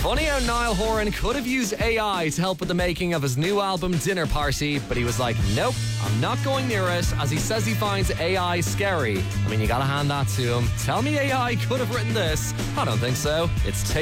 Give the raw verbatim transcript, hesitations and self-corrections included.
Funny how Niall Horan could have used A I to help with the making of his new album Dinner Party, but he was like, nope, I'm not going near it, as he says he finds A I scary. I mean, you gotta hand that to him. Tell me A I could have written this. I don't think so. It's